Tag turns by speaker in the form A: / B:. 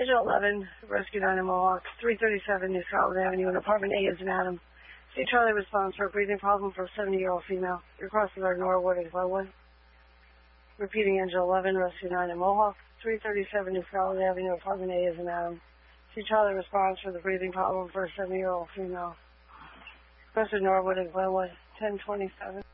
A: Angel 11, Rescue 9 in Mohawk, 337 New Scotland Avenue, in apartment A is an Adam. See Charlie responds for a breathing problem for a 70-year-old female. Your crosses are Norwood and Glenwood. Repeating Angel 11, Rescue 9 in Mohawk, 337 New Scotland Avenue, apartment A is an Adam. See Charlie responds for the breathing problem for a 70-year-old female. Crosses Norwood and Glenwood, 1027.